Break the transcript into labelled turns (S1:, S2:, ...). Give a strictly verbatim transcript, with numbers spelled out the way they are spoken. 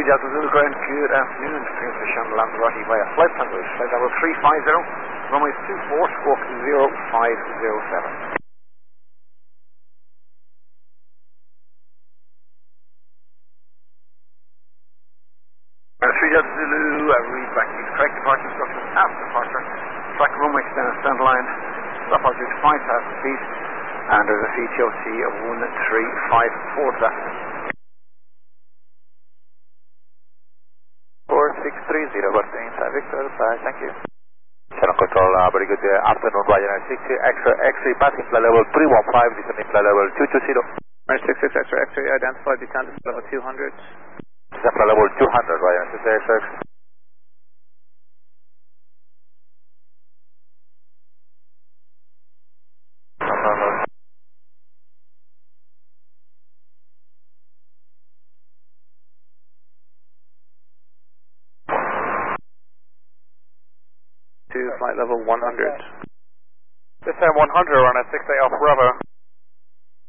S1: Delta Zulu ground, good afternoon. Transmission on Lanzarote via flight plan route, flight level three five zero, runway two four, squawk zero five zero seven. three Delta Zulu, I read back to correct departure instructions after departure. Track runway extended stand line, stop altitude five thousand feet, and there's a C T O T of one three five four to that.
S2: four six three zero, Bertin, Victor, five, thank you. Channel Control, uh, very good uh, afternoon, Ryanair six X-ray, X-ray passing flight level three one five, descending flight level two two zero.
S3: Ryanair six six X-ray, X-ray, identified, descending level two hundred.
S2: Descend flight level two hundred, Ryanair six X-ray.
S3: To flight level one hundred.
S4: This time one hundred, Ryanair six eight Alpha Bravo.